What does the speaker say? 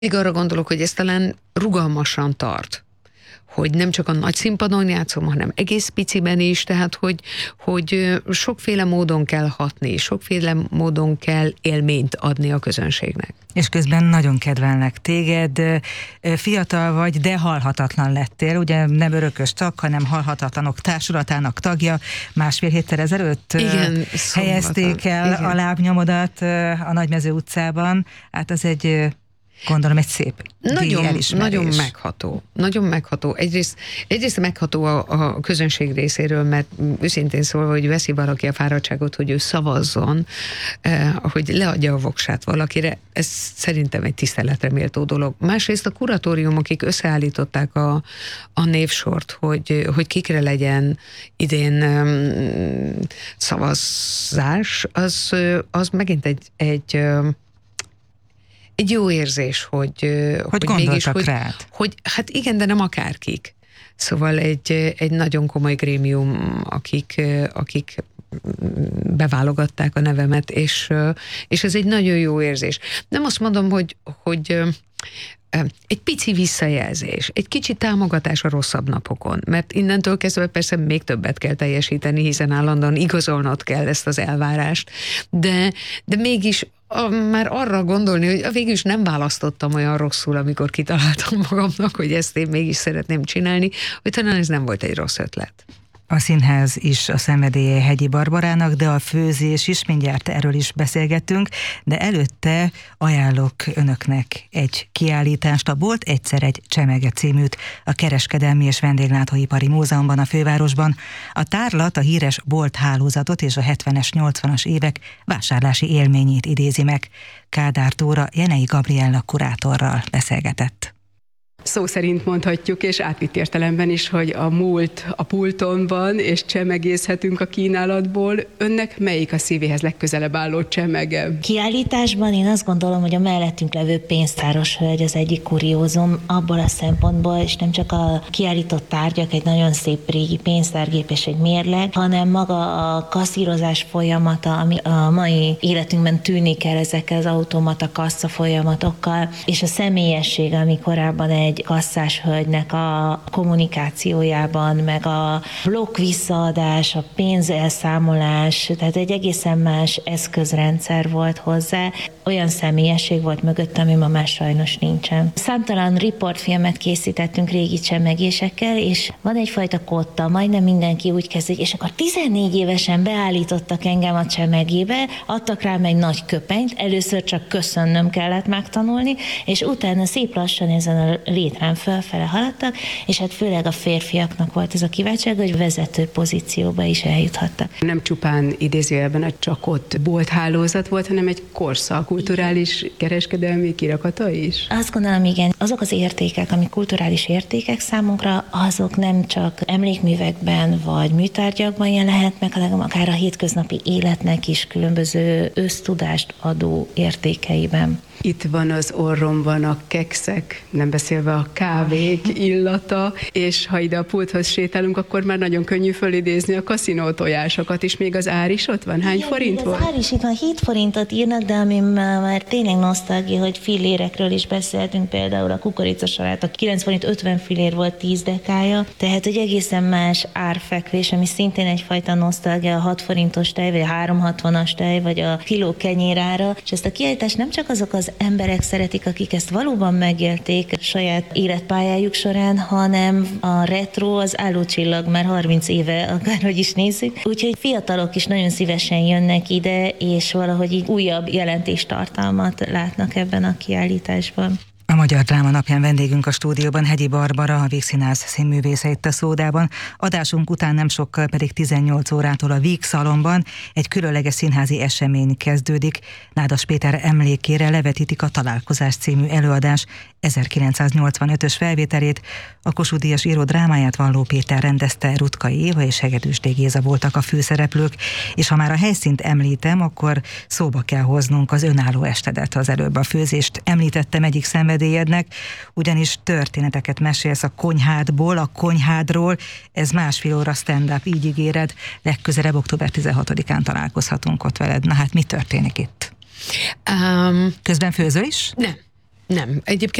Még arra gondolok, hogy ez talán rugalmasan tart, hogy nem csak a nagy színpadon játszom, hanem egész piciben is, tehát hogy sokféle módon kell hatni, sokféle módon kell élményt adni a közönségnek. És közben nagyon kedvelnek téged, fiatal vagy, de halhatatlan lettél, ugye nem örökös tag, hanem Halhatatlanok Társulatának tagja. Másfél héttel ezelőtt helyezték el a lábnyomodat a Nagymező utcában, hát az egy... Gondolom egy szép nagyon megható. Nagyon megható. Egyrészt megható a közönség részéről, mert őszintén szólva, hogy veszi valaki a fáradtságot, hogy ő szavazzon, hogy leadja a voksát valakire, ez szerintem egy tiszteletre méltó dolog. Másrészt a kuratórium, akik összeállították a névsort, hogy kikre legyen idén szavazás, az megint egy jó érzés, hogy mégis, rád. Hát igen, de nem akárkik. Szóval egy nagyon komoly grémium, akik beválogatták a nevemet, és ez egy nagyon jó érzés. Nem azt mondom, hogy egy pici visszajelzés, egy kicsi támogatás a rosszabb napokon, mert innentől kezdve persze még többet kell teljesíteni, hiszen állandóan igazolnod kell ezt az elvárást, de mégis már arra gondolni, hogy végül is nem választottam olyan rosszul, amikor kitaláltam magamnak, hogy ezt én mégis szeretném csinálni, hogy talán ez nem volt egy rossz ötlet. A színház is a szenvedélye Hegyi Barbarának, de a főzés is, mindjárt erről is beszélgettünk, de előtte ajánlok önöknek egy kiállítást, a Bolt egyszer egy csemege címűt a Kereskedelmi és Vendéglátóipari Múzeumban a fővárosban. A tárlat a híres Bolt hálózatot és a 70-es, 80-as évek vásárlási élményét idézi meg. Kádár Tóra Jenei Gabriella kurátorral beszélgetett. Szó szerint mondhatjuk, és átvitt értelemben is, hogy a múlt a pulton van, és csemegészhetünk a kínálatból. Önnek melyik a szívéhez legközelebb álló csemege? Kiállításban én azt gondolom, hogy a mellettünk levő pénztáros hölgy az egyik kuriózum abból a szempontból, és nem csak a kiállított tárgyak, egy nagyon szép régi pénztárgép és egy mérleg, hanem maga a kasszírozás folyamata, ami a mai életünkben tűnik el ezekkel az automata kassza folyamatokkal, és a személyesség, ami korábban egy kasszás hölgynek a kommunikációjában, meg a blokk visszaadás, a pénzelszámolás, tehát egy egészen más eszközrendszer volt hozzá. Olyan személyesség volt mögött, ami ma már sajnos nincsen. Számtalan riportfilmet készítettünk régi csemegésekkel, és van egyfajta kotta, majdnem mindenki úgy kezdik, és akkor 14 évesen beállítottak engem a csemegébe, adtak rám egy nagy köpenyt, először csak köszönnöm kellett megtanulni, és utána szép lassan ezen a létrán fölfele haladtak, és hát főleg a férfiaknak volt ez a kiváltság, hogy vezető pozícióba is eljuthattak. Nem csupán idézőjelben a csak ott bolthálózat volt, hanem egy korszak, kulturális kereskedelmi kirakata is? Azt gondolom, igen. Azok az értékek, amik kulturális értékek számunkra, azok nem csak emlékművekben vagy műtárgyakban jelenhetnek, hanem akár a hétköznapi életnek is különböző össztudást adó értékeiben. Itt van az orromban a kekszek, nem beszélve a kávék illata, és ha ide a pulthoz sétálunk, akkor már nagyon könnyű fölidézni a kaszinó tojásokat is. Még az ár is ott van? Hány forint volt? Az ár is itt van, 7 forintot írnak, de ami már tényleg nosztalgia, hogy fillérekről is beszéltünk, például a kukoricasalát, a 9 forint 50 fillér volt 10 dekája, tehát egy egészen más árfekvés, ami szintén egyfajta nosztalgia, a 6 forintos tej, vagy a 3,60-as tej, vagy a kiló kenyérára, és ezt a kiállítást nem csak azok az emberek szeretik, akik ezt valóban megélték saját életpályájuk során, hanem a retro, az állócsillag már 30 éve, akárhogy is nézzük. Úgyhogy fiatalok is nagyon szívesen jönnek ide, és valahogy így újabb jelentéstartalmat látnak ebben a kiállításban. A Magyar Dráma Napján vendégünk a stúdióban Hegyi Barbara, a Vígszínház színművésze itt a Szódában. Adásunk után nem sokkal pedig 18 órától a Víg Szalonban egy különleges színházi esemény kezdődik. Nádas Péter emlékére levetítik a Találkozás című előadás 1985-ös felvételét. A Kossuth Díjas író drámáját Valló Péter rendezte, Rutkai Éva és Hegedűsdé Géza voltak a főszereplők, és ha már a helyszínt említem, akkor szóba kell hoznunk az önálló estedet, az előbb a főzést említettem egyik szenvedélyednek, ugyanis történeteket mesélsz a konyhádból, a konyhádról, ez másfél óra stand-up, így ígéred, legközelebb október 16-án találkozhatunk ott veled. Na hát mi történik itt? Közben főzöl is? Nem. Egyébként